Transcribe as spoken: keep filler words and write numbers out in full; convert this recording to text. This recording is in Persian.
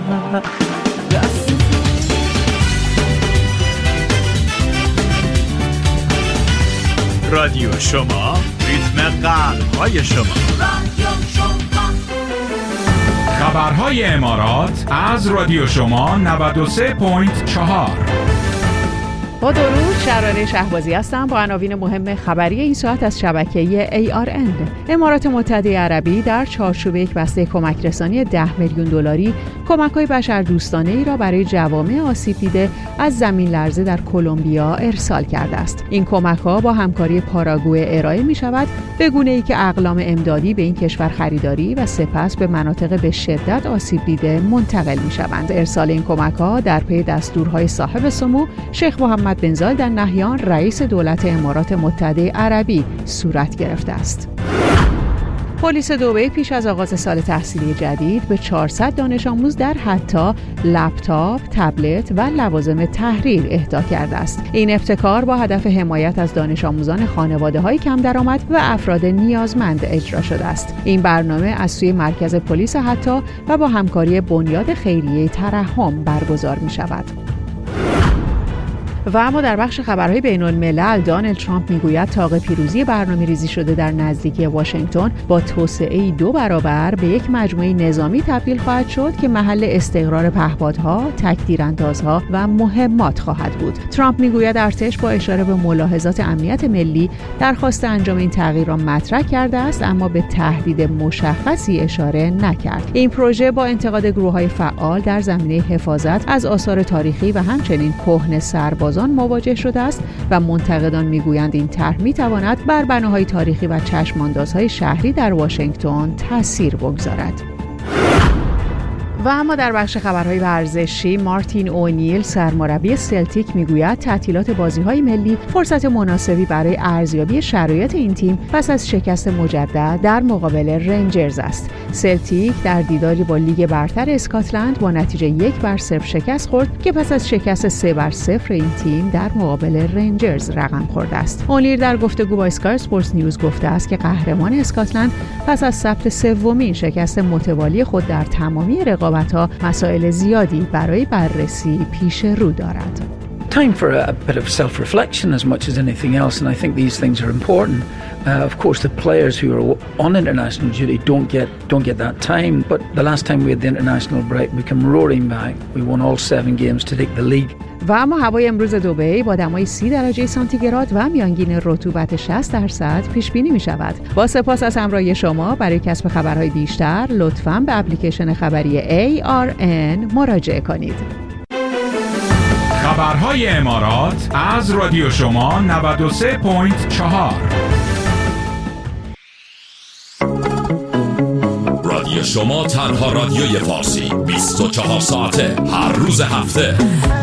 رادیو شما، ریتم قلب‌های شما. خبرهای امارات از رادیو شما نود و سه ممیز چهار. با درود، شراره شهبازی هستم با عناوین مهم خبری این ساعت از شبکه ای آر ان. امارات متحده عربی در چارچوب یک بسته کمک رسانی ده میلیون دلاری کمک‌های بشردوستانه‌ای را برای جوامع آسیب دیده از زمین لرزه در کلمبیا ارسال کرده است. این کمک‌ها با همکاری پاراگوئه ارائه می‌شود، به گونه‌ای که اقلام امدادی به این کشور خریداری و سپس به مناطق به شدت آسیب دیده منتقل می‌شوند. ارسال این کمک‌ها در پی دستورهای صاحب سمو شیخ محمد بن زاید آل نهیان رئیس دولت امارات متحده عربی صورت گرفته است. پلیس دبی پیش از آغاز سال تحصیلی جدید به چهارصد دانش آموز در حتی لپتاپ، تبلت و لوازم تحریر اهدا کرده است. این ابتکار با هدف حمایت از دانش آموزان خانواده‌های کم درآمد و افراد نیازمند اجرا شده است. این برنامه از سوی مرکز پلیس حتی و با همکاری بنیاد خیریه ترحم برگزار می‌شود. و اما در بخش خبرهای بین الملل، دونالد ترامپ میگوید طاق پیروزی برنامه‌ریزی شده در نزدیکی واشنگتن با توسعه دو برابر به یک مجموعه نظامی تبدیل خواهد شد که محل استقرار پهپادها، تک‌تیراندازها و مهمات خواهد بود. ترامپ میگوید ارتش با اشاره به ملاحظات امنیت ملی درخواست انجام این تغییر را مطرح کرده است، اما به تهدید مشخصی اشاره نکرد. این پروژه با انتقاد گروه‌های فعال در زمینه حفاظت از آثار تاریخی و همچنین کهنه سربازان مواجه شده است و منتقدان میگویند این طرح میتواند بر بناهای تاریخی و چشماندازهای شهری در واشنگتن تأثیر بگذارد. و اما در بخش خبرهای ورزشی، مارتین اونیل سرمربی سلتیک میگوید تعطیلات بازی‌های ملی فرصت مناسبی برای ارزیابی شرایط این تیم پس از شکست مجدد در مقابل رنجرز است. سلتیک در دیداری با لیگ برتر اسکاتلند با نتیجه یک بر صفر شکست خورد که پس از شکست سه بر صفر این تیم در مقابل رنجرز رقم خورده است. اونیل در گفتگو با اسکای اسپورتس نیوز گفته است که قهرمان اسکاتلند پس از ثبت سومین شکست متوالی خود در تمامی رقابت‌ها مسائل زیادی برای بررسی پیش رو دارد. Time for a, a bit of self-reflection as much as anything else, and I think these things are important. Uh, of course, the players who are on international duty don't get don't get that time. But the last time we had the international break, we came roaring back. We won all seven games to take the league. و اما هوای امروز دبی با دمای سی درجه سانتیگراد و میانگین رطوبت شصت درصد پیش بینی می شود. با سپاس از همراهی شما. برای کسب خبرهای بیشتر لطفاً به اپلیکیشن خبری ای آر ان مراجعه کنید. خبرهای امارات از رادیو شما نود و سه ممیز چهار. رادیو شما تنها رادیوی فارسی بیست و چهار ساعته هر روز هفته.